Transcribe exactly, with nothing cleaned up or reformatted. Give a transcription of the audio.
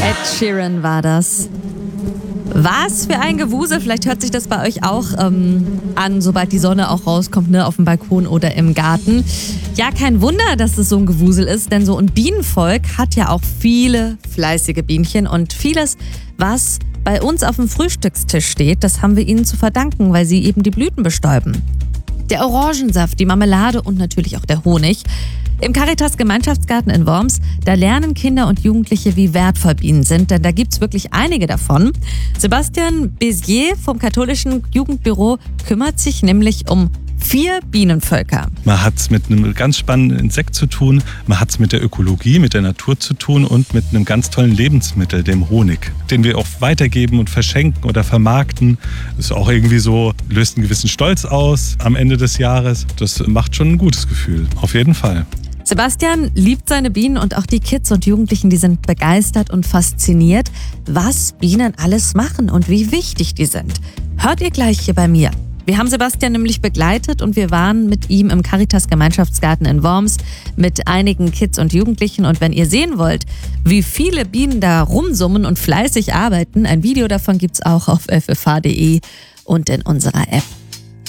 Ed Sheeran war das. Was für ein Gewusel, vielleicht hört sich das bei euch auch ähm, an, sobald die Sonne auch rauskommt, ne, auf dem Balkon oder im Garten. Ja, kein Wunder, dass es so ein Gewusel ist, denn so ein Bienenvolk hat ja auch viele fleißige Bienchen und vieles, was bei uns auf dem Frühstückstisch steht, das haben wir ihnen zu verdanken, weil sie eben die Blüten bestäuben. Der Orangensaft, die Marmelade und natürlich auch der Honig. Im Caritas Gemeinschaftsgarten in Worms, da lernen Kinder und Jugendliche, wie wertvoll Bienen sind, denn da gibt's wirklich einige davon. Sebastian Bézier vom katholischen Jugendbüro kümmert sich nämlich um vier Bienenvölker. Man hat es mit einem ganz spannenden Insekt zu tun, man hat es mit der Ökologie, mit der Natur zu tun und mit einem ganz tollen Lebensmittel, dem Honig, den wir auch weitergeben und verschenken oder vermarkten. Das ist auch irgendwie so, löst einen gewissen Stolz aus am Ende des Jahres. Das macht schon ein gutes Gefühl, auf jeden Fall. Sebastian liebt seine Bienen und auch die Kids und Jugendlichen, die sind begeistert und fasziniert, was Bienen alles machen und wie wichtig die sind. Hört ihr gleich hier bei mir. Wir haben Sebastian nämlich begleitet und wir waren mit ihm im Caritas Gemeinschaftsgarten in Worms mit einigen Kids und Jugendlichen. Und wenn ihr sehen wollt, wie viele Bienen da rumsummen und fleißig arbeiten, ein Video davon gibt's auch auf f f h punkt d e und in unserer App.